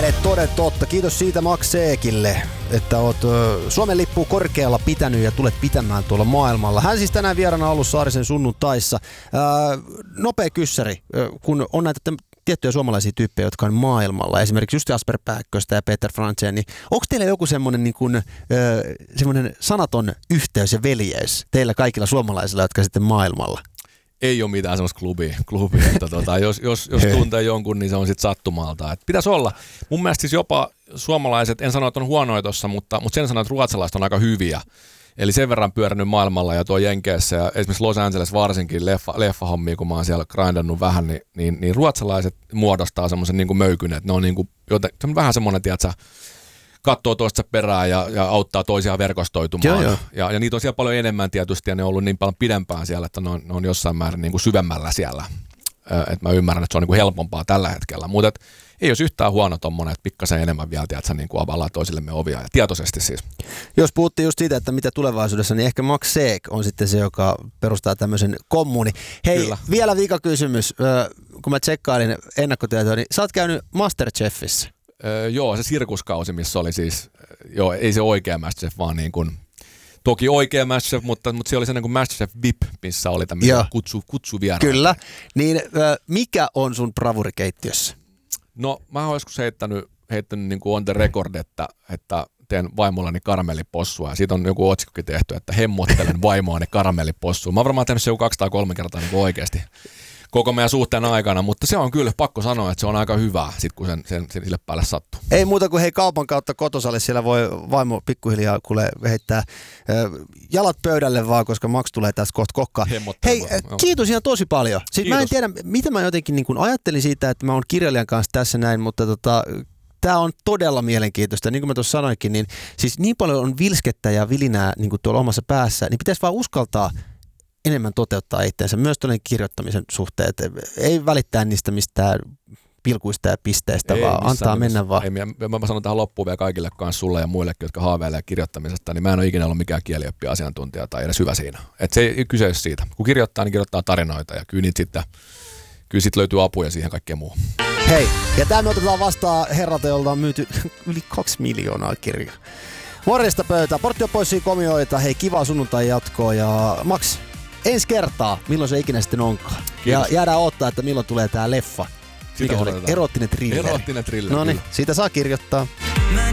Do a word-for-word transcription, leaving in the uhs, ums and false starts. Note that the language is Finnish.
Terve, toden totta. Kiitos siitä Max Seekille, että oot Suomen lippua korkealla pitänyt ja tulet pitämään tuolla maailmalla. Hän siis tänään vieraana ollut Saarisen sunnuntaissa. Ää, nopea kyssäri, kun on näitä tiettyjä suomalaisia tyyppejä, jotka on maailmalla, esimerkiksi just Jasper Pääkköstä ja Peter Frantzen, niin onko teillä joku semmoinen niin kuin, semmoinen sanaton yhteys ja veljeys teillä kaikilla suomalaisilla, jotka sitten maailmalla? Ei ole mitään semmoista klubia, klubia että tota, jos, jos, jos tuntee jonkun, niin se on sitten sattumalta. Et pitäisi olla. Mun mielestä siis jopa suomalaiset, en sano, että on huonoja tossa, mutta, mutta sen sanon, että ruotsalaiset on aika hyviä. Eli sen verran pyörinyt maailmalla ja tuo Jenkeissä ja esimerkiksi Los Angeles varsinkin leffa, leffahommia, kun mä oon siellä grindannut vähän, niin, niin, niin ruotsalaiset muodostaa semmoisen niin kuin möykyn, että ne on, niin kuin, joten, se on vähän semmoinen, tiedätkö, katsoo toista perään ja, ja auttaa toisiaan verkostoitumaan. Joo, joo. Ja, ja niitä on siellä paljon enemmän tietysti ja ne on ollut niin paljon pidempään siellä, että ne on, ne on jossain määrin niin kuin syvemmällä siellä. Että mä ymmärrän, että se on niin kuin helpompaa tällä hetkellä. Mutta ei olisi yhtään huono tommonen, että pikkasen enemmän vielä, tiedätkö, niin kuin availlaan toisillemme ovia. Ja tietoisesti siis. Jos puhuttiin just siitä, että mitä tulevaisuudessa, niin ehkä Max Seek on sitten se, joka perustaa tämmöisen kommuni. Hei, Kyllä. vielä viikakysymys. Kun mä tsekkailin ennakkotietoa, niin sä oot käynyt Masterchefissä. Öö, joo, se sirkuskausi, missä oli siis, joo, ei se oikea Masterchef, vaan niin kuin, toki oikea Masterchef, mutta, mutta se oli sellainen kuin Masterchef V I P, missä oli tämmöinen kutsu, kutsuvieraita. Kyllä, niin mikä on sun bravurikeittiössä? No, mä oon joskus heittänyt, heittänyt niin kuin on the record, että, että teen vaimollani karamellipossua, ja siitä on joku otsikkokin tehty, että hemmottelen vaimoani karamellipossua. Mä oon varmaan tehnyt se joku kaksi tai kolme kertaa niin kuin oikeasti. Koko meidän suhteen aikana, mutta se on kyllä pakko sanoa, että se on aika hyvää, sit kun sen, sen, sen sille päälle sattuu. Ei muuta kuin hei kaupan kautta kotosalle, siellä voi vaimo pikkuhiljaa kuule heittää äh, jalat pöydälle vaan, koska Max tulee tästä kohta kokkaan. Hei, äh, kiitos ihan tosi paljon. Siis kiitos. Mä en tiedä, mitä mä jotenkin niin kuin ajattelin siitä, että mä oon kirjailijan kanssa tässä näin, mutta tota, tää on todella mielenkiintoista. Niin kuin mä tuossa sanoinkin, niin siis niin paljon on vilskettä ja vilinää niin kuin tuolla omassa päässä, niin pitäisi vaan uskaltaa enemmän toteuttaa itseensä, myös tuollainen kirjoittamisen suhteen, että ei välittää niistä mistään pilkuista ja pisteistä, ei, vaan antaa mennä vaan. Ei, mä, mä sanon tähän loppuun vielä kaikille kanssa sulle ja muillekin, jotka haaveilee kirjoittamisesta, niin mä en ole ikinä ollut mikään kielioppi-asiantuntija tai edes hyvä siinä. Että se ei kyse siitä. Kun kirjoittaa, niin kirjoittaa tarinoita ja kyllä niitä sitten, kyllä sit löytyy apuja siihen kaikkeen muuhun. Hei, ja tämä me otetaan vastaan herralta, jolta on myyty yli kaksi miljoonaa kirjaa. Morjesta pöytää, Portti on pois komioita, hei kivaa sunnuntai jatkoa ja Max, ensi kertaa, milloin se ikinä sitten onkaan. Kiitos. Ja jäädään odottaa, että milloin tulee tää leffa. Mikä se oli? Erottinen thriller. Erottinen thriller. No niin, siitä saa kirjoittaa.